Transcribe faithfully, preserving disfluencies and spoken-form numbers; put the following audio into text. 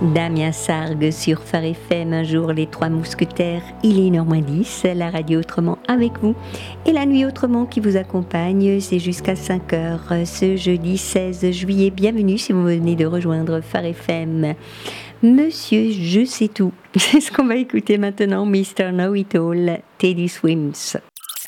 Damien Sargue sur Phare F M, un jour les Trois Mousquetaires, il est une heure moins dix, la radio autrement avec vous. Et la nuit autrement qui vous accompagne, c'est jusqu'à cinq heures ce jeudi seize juillet. Bienvenue si vous venez de rejoindre Phare F M. Monsieur, je sais tout, c'est ce qu'on va écouter maintenant, mister Know It All, Teddy Swims.